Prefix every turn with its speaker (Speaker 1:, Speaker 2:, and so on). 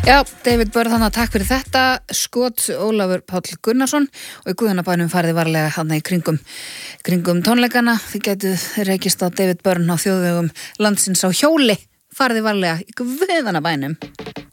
Speaker 1: Já, David Byrne, þannig að takk fyrir þetta. Skot Ólafur Páll Gunnarsson og í guðanabænum farið varlega þarna í kringum tónleikana. Þið getið rekist á David Byrne á þjóðvegum landsins á hjóli. Farið varlega í guðanabænum.